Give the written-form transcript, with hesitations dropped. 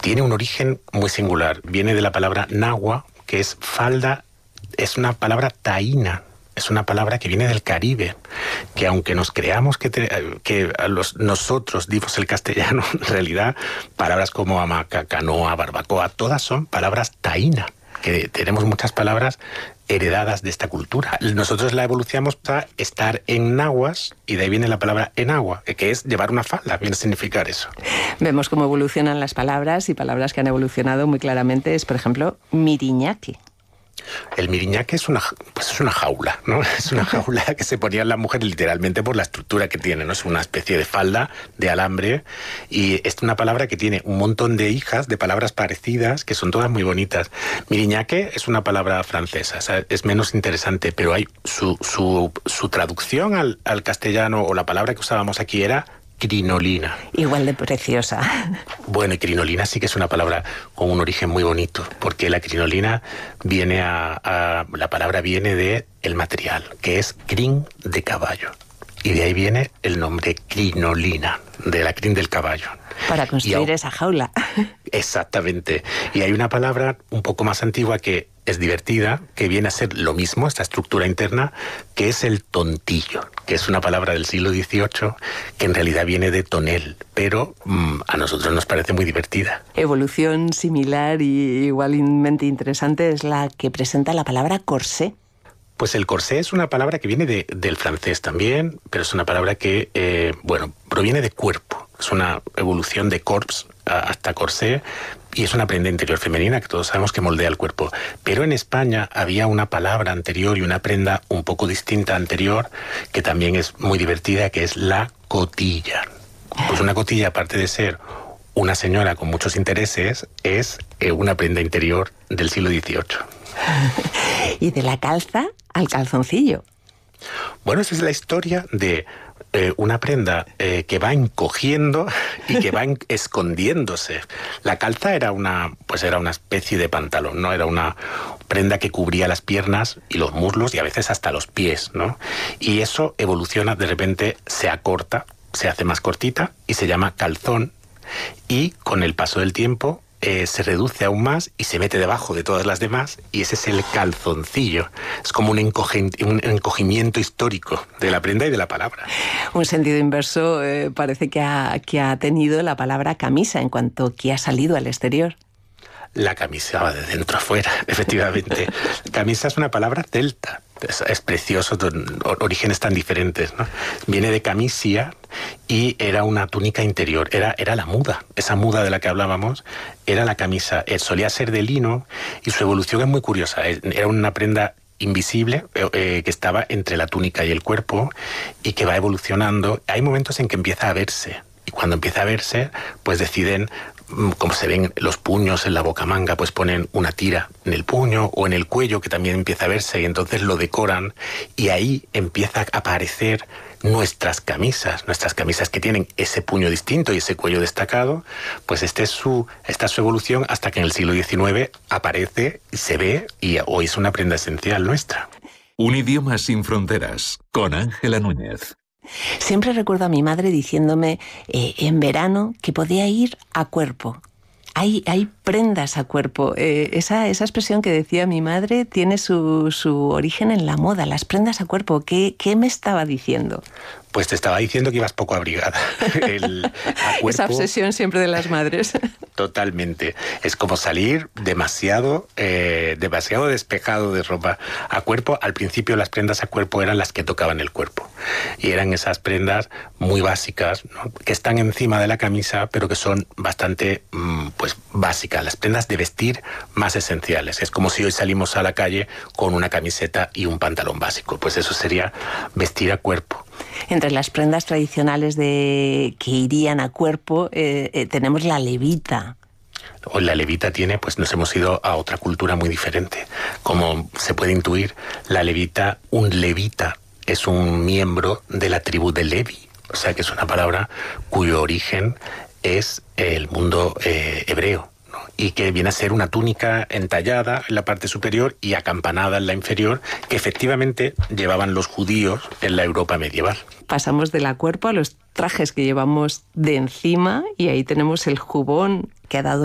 tiene un origen muy singular. Viene de la palabra nahua, que es falda, es una palabra taína. Es una palabra que viene del Caribe, que aunque nos creamos nosotros dimos el castellano, en realidad palabras como hamaca, canoa, barbacoa, todas son palabras taína, que tenemos muchas palabras heredadas de esta cultura. Nosotros la evolucionamos a estar en nahuas, y de ahí viene la palabra enagua, que es llevar una falda, viene a significar eso. Vemos cómo evolucionan las palabras, y palabras que han evolucionado muy claramente es, por ejemplo, miriñaque. El miriñaque es una jaula, ¿no? Es una jaula que se ponían las mujeres literalmente por la estructura que tiene, ¿no? Es una especie de falda de alambre, y es una palabra que tiene un montón de hijas de palabras parecidas que son todas muy bonitas. Miriñaque es una palabra francesa, o sea, es menos interesante, pero hay su traducción al castellano, o la palabra que usábamos aquí era crinolina. Igual de preciosa. Bueno, y crinolina sí que es una palabra con un origen muy bonito, porque la crinolina viene la palabra viene de el material, que es crin de caballo. Y de ahí viene el nombre crinolina, de la crin del caballo. Para construir esa jaula. Exactamente. Y hay una palabra un poco más antigua que es divertida, que viene a ser lo mismo, esta estructura interna, que es el tontillo, que es una palabra del siglo XVIII que en realidad viene de tonel, pero a nosotros nos parece muy divertida. Evolución similar y igualmente interesante es la que presenta la palabra corsé. Pues el corsé es una palabra que viene del francés también, pero es una palabra que, proviene de cuerpo. Es una evolución de corps hasta corsé, y es una prenda interior femenina que todos sabemos que moldea el cuerpo. Pero en España había una palabra anterior y una prenda un poco distinta anterior, que también es muy divertida, que es la cotilla. Pues una cotilla, aparte de ser una señora con muchos intereses, es una prenda interior del siglo XVIII. Y de la calza al calzoncillo. Bueno, esa es la historia de una prenda que va encogiendo y que va escondiéndose. La calza era una especie de pantalón, ¿no? Era una prenda que cubría las piernas y los muslos y a veces hasta los pies, ¿no? Y eso evoluciona, de repente se acorta, se hace más cortita y se llama calzón, y con el paso del tiempo se reduce aún más y se mete debajo de todas las demás, y ese es el calzoncillo. Es como un encogimiento histórico de la prenda y de la palabra. Un sentido inverso parece que ha tenido la palabra camisa en cuanto que ha salido al exterior. La camisa va de dentro a fuera, efectivamente. Camisa es una palabra celta. Es precioso, orígenes tan diferentes, ¿no? Viene de camisia y era una túnica interior, era la muda. Esa muda de la que hablábamos era la camisa. Solía ser de lino y su evolución es muy curiosa. Era una prenda invisible que estaba entre la túnica y el cuerpo y que va evolucionando. Hay momentos en que empieza a verse, y cuando empieza a verse, pues deciden, como se ven los puños en la bocamanga, pues ponen una tira en el puño o en el cuello, que también empieza a verse, y entonces lo decoran, y ahí empieza a aparecer nuestras camisas que tienen ese puño distinto y ese cuello destacado. Pues esta es su evolución hasta que en el siglo XIX aparece, se ve, y hoy es una prenda esencial nuestra. Un idioma sin fronteras, con Ángela Núñez. Siempre recuerdo a mi madre diciéndome en verano que podía ir a cuerpo. Hay prendas a cuerpo. Esa expresión que decía mi madre tiene su origen en la moda, las prendas a cuerpo. ¿Qué me estaba diciendo? Pues te estaba diciendo que ibas poco abrigada. A cuerpo, esa obsesión siempre de las madres. Totalmente. Es como salir demasiado despejado de ropa. A cuerpo, al principio las prendas a cuerpo eran las que tocaban el cuerpo. Y eran esas prendas muy básicas, ¿no? Que están encima de la camisa, pero que son bastante básicas. Las prendas de vestir más esenciales. Es como si hoy salimos a la calle con una camiseta y un pantalón básico. Pues eso sería vestir a cuerpo. Entre las prendas tradicionales que irían a cuerpo tenemos la levita. La levita tiene, pues nos hemos ido a otra cultura muy diferente. Como se puede intuir, un levita es un miembro de la tribu de Levi. O sea que es una palabra cuyo origen es el mundo hebreo, ¿no? Y que viene a ser una túnica entallada en la parte superior y acampanada en la inferior, que efectivamente llevaban los judíos en la Europa medieval. Pasamos de la cuerpo a los trajes que llevamos de encima, y ahí tenemos el jubón que ha dado